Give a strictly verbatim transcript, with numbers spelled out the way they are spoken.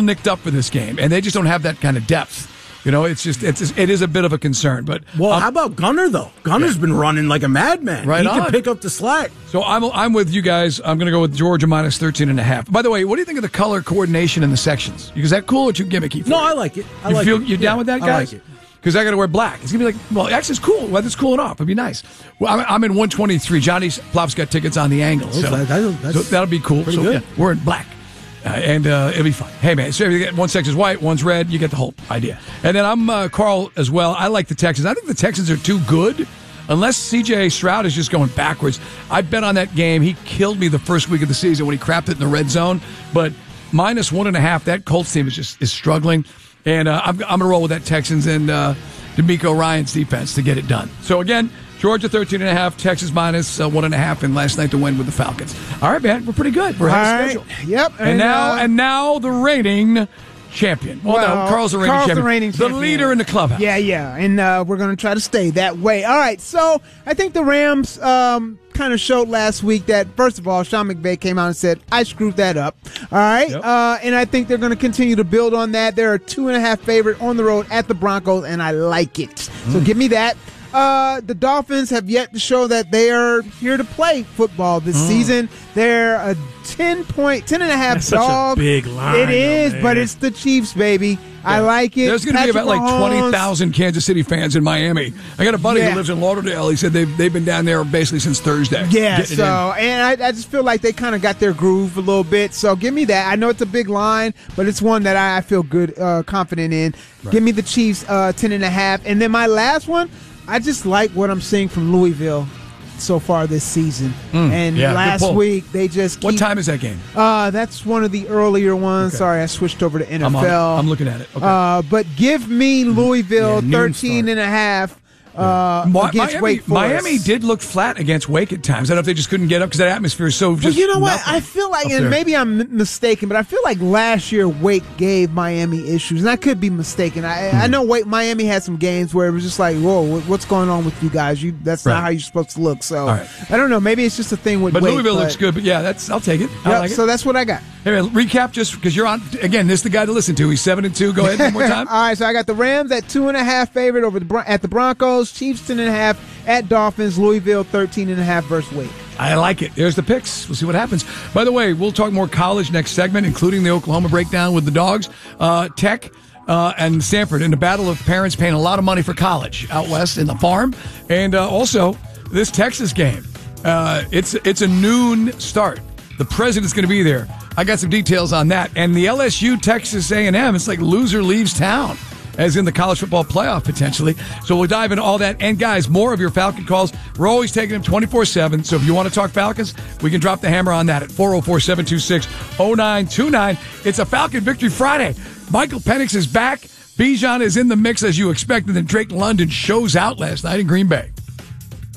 nicked up for this game, and they just don't have that kind of depth. You know, it's just it's it is a bit of a concern. But well, um, how about Gunner though? Gunner's yeah. been running like a madman. Right, he on. can pick up the slack. So I'm I'm with you guys. I'm going to go with Georgia minus thirteen and a half. By the way, what do you think of the color coordination in the sections? Is that cool or too gimmicky? For no, you? I like it. I you like feel it. you're yeah, down with that, guys? I like it. Because I got to wear black. It's going to be like, well, actually, it's cool. Weather's cooling off. It'd be nice. Well, I'm, I'm in one twenty-three. Johnny Plop's got tickets on the angle. So, that, that, that's so that'll be cool. So, good. yeah, we're in black. Uh, and uh, it'll be fun. Hey, man, so you get one section's white, one's red. You get the whole idea. And then I'm uh, Carl as well. I like the Texans. I think the Texans are too good. Unless C J Stroud is just going backwards. I bet on that game. He killed me the first week of the season when he crapped it in the red zone. But minus one and a half, that Colts team is just is struggling. And uh, I'm, I'm going to roll with that Texans and uh, D'Amico Ryan's defense to get it done. So, again, Georgia thirteen and a half, Texas minus uh, one and a half, and last night to win with the Falcons. All right, man, we're pretty good. We're ahead of schedule. Yep. And, and now, uh, and now the reigning champion. Well, well no, Carl's the reigning Carl's champion. The, reigning the champion. leader in the clubhouse. Yeah, yeah, and uh, we're going to try to stay that way. All right, so I think the Rams um, kind of showed last week that, first of all, Sean McVay came out and said, I screwed that up. All right, yep. uh, and I think they're going to continue to build on that. They're a two and a half favorite on the road at the Broncos, and I like it. Mm. So give me that. Uh, the Dolphins have yet to show that they are here to play football this mm. season. They're a ten point, ten and a half That's dog. Such a big line. It is, though, but it's the Chiefs, baby. Yeah. I like it. There's going to be about like twenty thousand Kansas City fans in Miami. I got a buddy yeah. who lives in Lauderdale. He said they've they've been down there basically since Thursday. Yeah. So, and I, I just feel like they kind of got their groove a little bit. So, give me that. I know it's a big line, but it's one that I, I feel good, uh, confident in. Right. Give me the Chiefs uh, ten and a half, and then my last one. I just like what I'm seeing from Louisville so far this season. Mm, and yeah, last week, they just keep, What time is that game? Uh, that's one of the earlier ones. Okay. Sorry, I switched over to N F L. I'm, I'm looking at it. Okay. Uh, but give me Louisville yeah, thirteen and a half. Uh, Ma- against Miami, Wake Forest. Miami did look flat against Wake at times. I don't know if they just couldn't get up because that atmosphere is so just well, you know what? nothing I feel like, and there. maybe I'm m- mistaken, but I feel like last year Wake gave Miami issues, and I could be mistaken. I, hmm. I know Wake Miami had some games where it was just like, whoa, what's going on with you guys? You That's right. not how you're supposed to look. So right. I don't know. Maybe it's just a thing with but Wake. Louisville but looks good. But yeah, that's I'll take it. I yep, like it. So that's what I got. Hey, man, recap just because you're on again. This is the guy to listen to. He's seven and two. Go ahead one more time. All right, so I got the Rams at two and a half favorite over the at the Broncos. Chiefs ten and a half at Dolphins. Louisville thirteen and a half versus Wake. I like it. There's the picks. We'll see what happens. By the way, we'll talk more college next segment, including the Oklahoma breakdown with the Dogs, uh, Tech, uh, and Stanford in the battle of parents paying a lot of money for college out west in the farm, and uh, also this Texas game. Uh, it's it's a noon start. The president's going to be there. I got some details on that. And the L S U Texas A and M, it's like loser leaves town, as in the college football playoff potentially. So we'll dive into all that. And guys, more of your Falcon calls. We're always taking them twenty-four seven. So if you want to talk Falcons, we can drop the hammer on that at four oh four, seven two six, oh nine two nine. It's a Falcon Victory Friday. Michael Penix is back. Bijan is in the mix as you expected. And Drake London shows out last night in Green Bay.